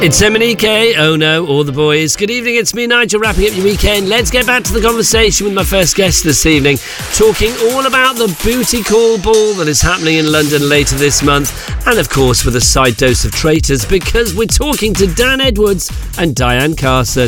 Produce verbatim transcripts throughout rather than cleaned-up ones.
It's Emanike, oh no, all the boys. Good evening, it's me, Nigel, wrapping up your weekend. Let's get back to the conversation with my first guest this evening, talking all about the Booty Call Ball that is happening in London later this month, and of course with a side dose of traitors, because we're talking to Dan Edwards and Diane Carson.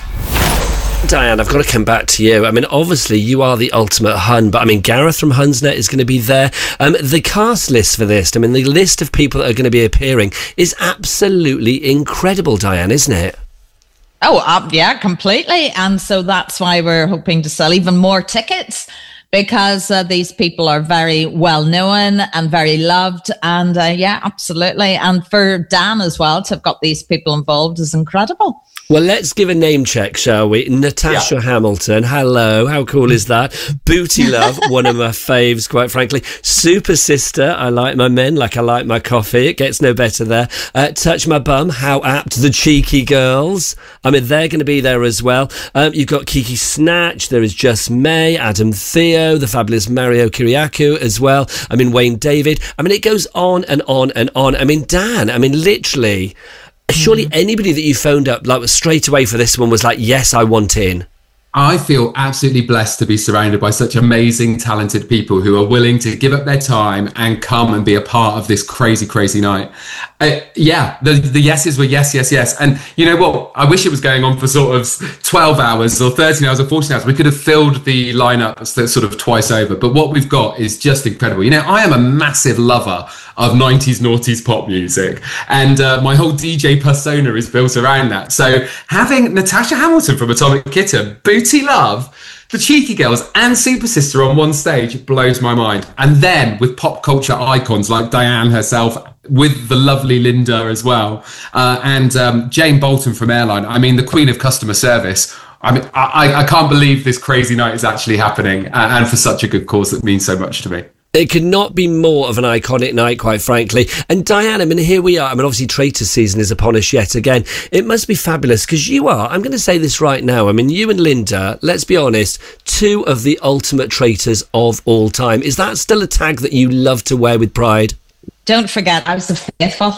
Diane, I've got to come back to you. I mean, obviously, you are the ultimate Hun, but I mean, Gareth from Hunsnet is going to be there. Um, the cast list for this, I mean, the list of people that are going to be appearing is absolutely incredible, Diane, isn't it? Oh, uh, yeah, completely. And so that's why we're hoping to sell even more tickets, because uh, these people are very well known and very loved. And uh, yeah, absolutely. And for Dan as well, to have got these people involved is incredible. Well, let's give a name check, shall we? Natasha yeah. Hamilton, hello, how cool is that? Booty Love, one of my faves, quite frankly. Super Sister, I like my men like I like my coffee. It gets no better there. Uh, Touch My Bum, how apt. The Cheeky Girls, I mean, they're going to be there as well. Um, you've got Kiki Snatch, there is Just May, Adam Theo, the fabulous Mario Kiriakou as well. I mean, Wayne David. I mean, it goes on and on and on. I mean, Dan, I mean, literally... Surely mm. anybody that you phoned up like straight away for this one was like, yes, I want in. I feel absolutely blessed to be surrounded by such amazing, talented people who are willing to give up their time and come and be a part of this crazy, crazy night. Uh, yeah, the, the yeses were yes, yes, yes. And you know what? I wish it was going on for sort of twelve hours or thirteen hours or fourteen hours. We could have filled the lineups sort of twice over. But what we've got is just incredible. You know, I am a massive lover of nineties noughties pop music, and uh, my whole D J persona is built around that. So having Natasha Hamilton from Atomic Kitten, Booty Love, the Cheeky Girls and Super Sister on one stage blows my mind. And then with pop culture icons like Diane herself, with the lovely Linda as well, uh, and um, Jane Bolton from Airline. I mean, the queen of customer service. I mean, I, I can't believe this crazy night is actually happening, and, and for such a good cause that means so much to me. It could not be more of an iconic night, quite frankly. And Diane, I mean, here we are. I mean, obviously, Traitor season is upon us yet again. It must be fabulous because you are, I'm going to say this right now, I mean, you and Linda, let's be honest, two of the ultimate traitors of all time. Is that still a tag that you love to wear with pride? Don't forget, I was the faithful.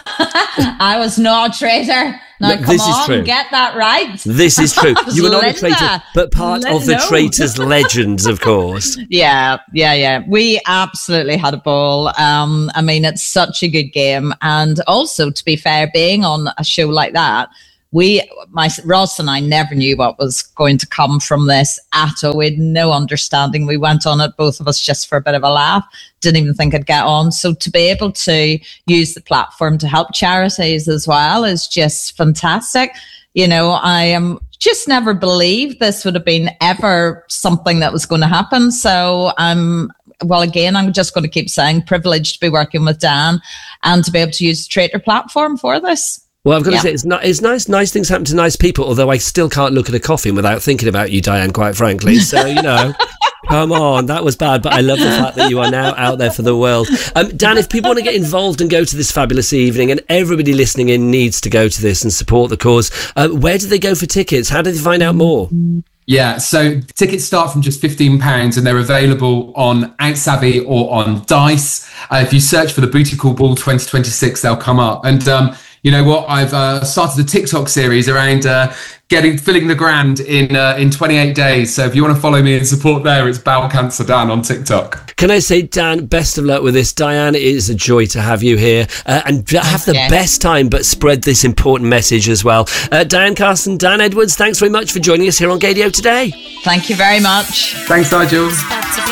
I was not a traitor. Now, no, come this on, is true. Get that right. This is true. You were not Linda. a traitor, but part Linda. of the traitors' legends, of course. Yeah, yeah, yeah. We absolutely had a ball. Um, I mean, it's such a good game. And also, to be fair, being on a show like that, we, my Ross and I never knew what was going to come from this at all. We had no understanding. We went on it, both of us, just for a bit of a laugh. Didn't even think I'd get on. So to be able to use the platform to help charities as well is just fantastic. You know, I am just never believed this would have been ever something that was going to happen. So I'm, well, again, I'm just going to keep saying privileged to be working with Dan and to be able to use the Traitor platform for this. Well, I've got yeah. to say, it's, not, it's nice. Nice things happen to nice people, although I still can't look at a coffin without thinking about you, Diane, quite frankly. So, you know, come on, that was bad. But I love the fact that you are now out there for the world. Um, Dan, if people want to get involved and go to this fabulous evening, and everybody listening in needs to go to this and support the cause, uh, where do they go for tickets? How do they find out more? Yeah, so tickets start from just fifteen pounds and they're available on OutSavvy or on Dice. Uh, if you search for the Booty Call Ball twenty twenty-six, they'll come up. And um, you know what? I've uh, started a TikTok series around uh, getting filling the grand in uh, in twenty-eight days. So if you want to follow me and support there, it's Bowel Cancer Dan on TikTok. Can I say, Dan, best of luck with this. Diane, it is a joy to have you here. Uh, and have the yes. best time, but spread this important message as well. Uh, Diane Carson, Dan Edwards, thanks very much for joining us here on Gaydio today. Thank you very much. Thanks, Nigel.